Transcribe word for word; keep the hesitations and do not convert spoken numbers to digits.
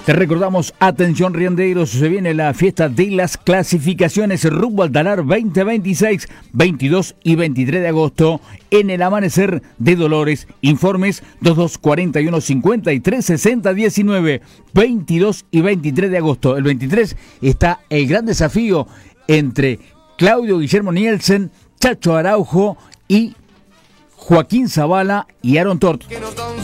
Te recordamos, atención rianderos, se viene la fiesta de las clasificaciones rumbo al Talar veinte veintiséis, veintidós y veintitrés de agosto en el Amanecer de Dolores. Informes dos dos cuarenta y uno cincuenta y tres sesenta diecinueve, veintidós y veintitrés de agosto. El veintitrés está el gran desafío entre Claudio Guillermo Nielsen, Chacho Araujo y Joaquín Zavala y Aaron Tort.